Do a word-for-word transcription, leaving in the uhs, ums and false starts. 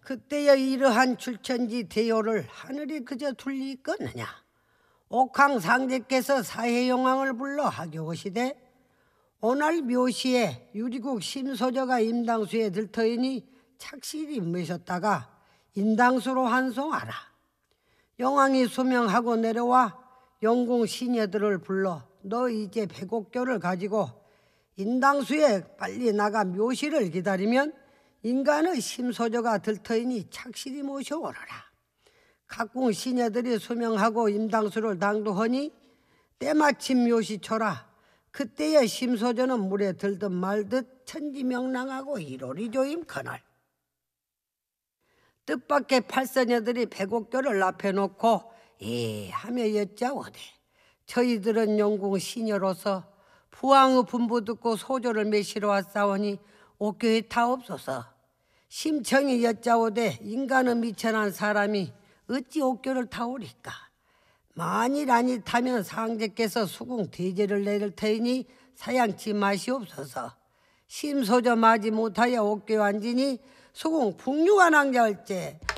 그때의 이러한 출천지 대요를 하늘이 그저 둘리 있겠느냐. 옥황 상제께서 사해용왕을 불러 하교오시되 오날 묘시에 유리국 심소저가 임당수에 들터이니 착실히 모셨다가 인당수로 환송하라. 영왕이 수명하고 내려와 영궁 시녀들을 불러 너 이제 백옥교를 가지고 인당수에 빨리 나가 묘시를 기다리면 인간의 심소저가 들터이니 착실히 모셔오너라. 각궁 시녀들이 수명하고 임당수를 당도하니 때마침 묘시 초라. 그때의 심소저는 물에 들듯 말듯 천지명랑하고 이로리조임 그날. 뜻밖의 팔서녀들이 백옥교를 앞에 놓고 예 하며 여짜오되 저희들은 영궁 시녀로서 부왕의 분부 듣고 소조를 매시러 왔사오니 옥교에 타옵소서. 심청이 여짜오되 인간은 미천한 사람이 어찌 옥교를 타오리까. 만일 아니타면 상제께서 수궁 대제를 내릴 터이니 사양치 마시옵소서. 심소저 맞이 못하여 옥교에 앉으니 수궁 풍류가 낭자할제